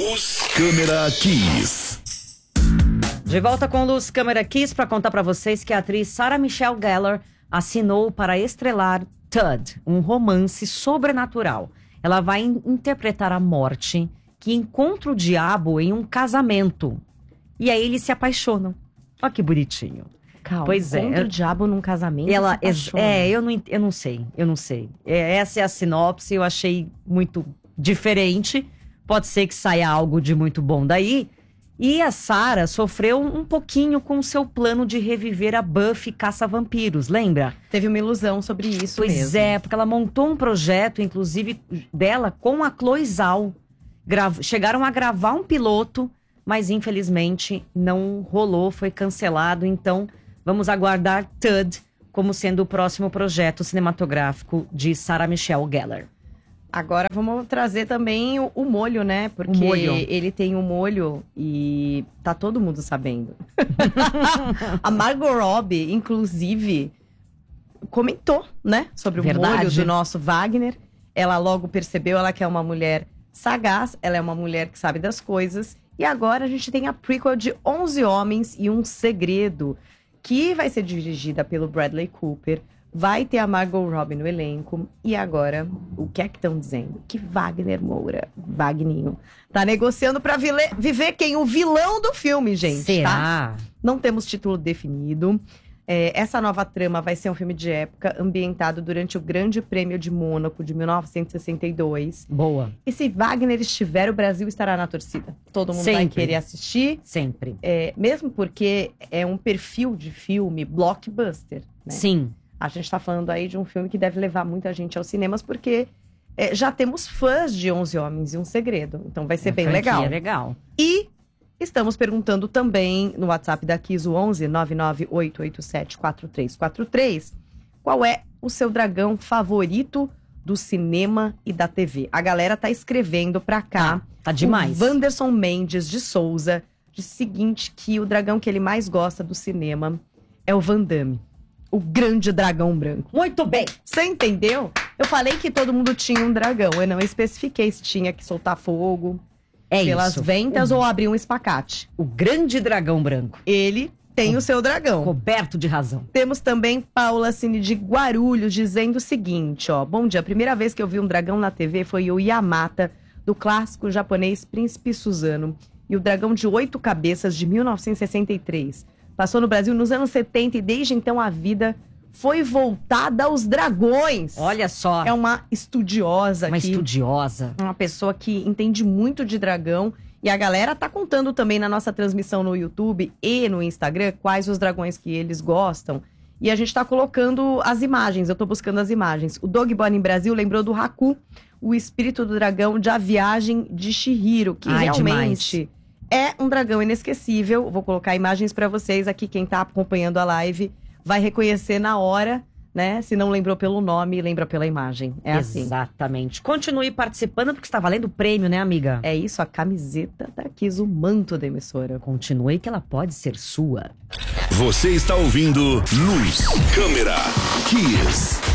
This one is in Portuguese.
Luz, Câmera, Kiss. De volta com Luz, Câmera, Kiss para contar para vocês que a atriz Sarah Michelle Gellar assinou para estrelar Tud, um romance sobrenatural. Ela vai interpretar a morte que encontra o diabo em um casamento. E aí eles se apaixonam. Olha que bonitinho. Calma, pois encontra o diabo num casamento. Ela, eu não sei. Essa é a sinopse, eu achei muito diferente. Pode ser que saia algo de muito bom daí. E a Sarah sofreu um pouquinho com o seu plano de reviver a Buffy caça-vampiros, lembra? Teve uma ilusão sobre isso mesmo. Pois é, porque ela montou um projeto, inclusive, dela com a Chloe Zhao. Chegaram a gravar um piloto, mas infelizmente não rolou, foi cancelado. Então, vamos aguardar Tud como sendo o próximo projeto cinematográfico de Sarah Michelle Gellar. Agora vamos trazer também o molho, né? Porque ele tem um molho e tá todo mundo sabendo. A Margot Robbie, inclusive, comentou, né? Sobre o molho do nosso Wagner. Ela logo percebeu, ela que é uma mulher sagaz, ela é uma mulher que sabe das coisas. E agora a gente tem a prequel de 11 Homens e um Segredo, que vai ser dirigida pelo Bradley Cooper. Vai ter a Margot Robbie no elenco. E agora, o que é que estão dizendo? Que Wagner Moura, Wagninho, tá negociando pra viver quem? O vilão do filme, gente. Será? Tá? Não temos título definido. Essa nova trama vai ser um filme de época ambientado durante o Grande Prêmio de Mônaco de 1962. Boa. E se Wagner estiver, o Brasil estará na torcida. Todo mundo vai querer assistir. Sempre. Mesmo porque é um perfil de filme blockbuster, né? Sim. A gente tá falando aí de um filme que deve levar muita gente aos cinemas, porque já temos fãs de 11 Homens e um Segredo. Então vai ser bem legal. Legal. E estamos perguntando também no WhatsApp da Kiss, o 11 99887 4343, qual é o seu dragão favorito do cinema e da TV. A galera tá escrevendo pra cá. Tá demais. O Wanderson Mendes de Souza diz o seguinte, que o dragão que ele mais gosta do cinema é o Van Damme. O grande dragão branco. Muito bem. Você entendeu? Eu falei que todo mundo tinha um dragão. Eu não especifiquei se tinha que soltar fogo pelas ventas ou abrir um espacate. O grande dragão branco. Ele tem o seu dragão. Coberto de razão. Temos também Paula Cine de Guarulhos dizendo o seguinte, ó. Bom dia, a primeira vez que eu vi um dragão na TV foi o Yamata, do clássico japonês Príncipe Suzano. E o dragão de 8 cabeças de 1963. Passou no Brasil nos anos 70 e desde então a vida foi voltada aos dragões. Olha só. É uma estudiosa. Uma estudiosa. Uma pessoa que entende muito de dragão. E a galera tá contando também na nossa transmissão no YouTube e no Instagram quais os dragões que eles gostam. E a gente tá colocando as imagens, eu tô buscando as imagens. O Dog Born em Brasil lembrou do Haku, o espírito do dragão de A Viagem de Chihiro, que realmente é um dragão inesquecível. Vou colocar imagens pra vocês aqui, quem tá acompanhando a live vai reconhecer na hora, né? Se não lembrou pelo nome, lembra pela imagem. É assim. Exatamente. Continue participando porque está valendo o prêmio, né, amiga? É isso, a camiseta da Kiss, o manto da emissora. Continue que ela pode ser sua. Você está ouvindo Luz, Câmera, Kiss.